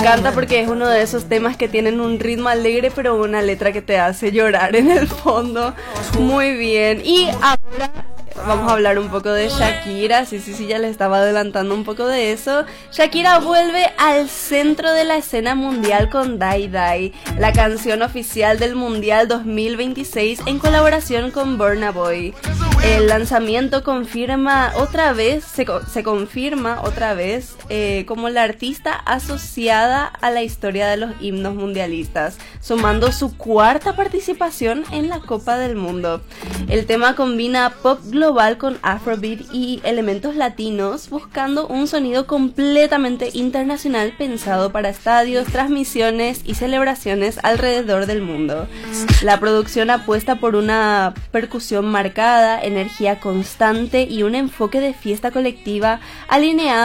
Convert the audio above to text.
encanta porque es uno de esos temas que tienen un ritmo alegre pero una letra que te hace llorar en el fondo. Muy bien. Y ahora vamos a hablar un poco de Shakira. Sí, ya le estaba adelantando un poco de eso. Shakira vuelve al centro de la escena mundial con Die Die, la canción oficial del Mundial 2026 en colaboración con Burna Boy. El lanzamiento confirma otra vez, se confirma otra vez como la artista asociada a la historia de los himnos mundialistas, sumando su cuarta participación en la Copa del Mundo. El tema combina pop global con afrobeat y elementos latinos, buscando un sonido completamente internacional pensado para estadios, transmisiones y celebraciones alrededor del mundo. La producción apuesta por una percusión marcada, energía constante y un enfoque de fiesta colectiva alineado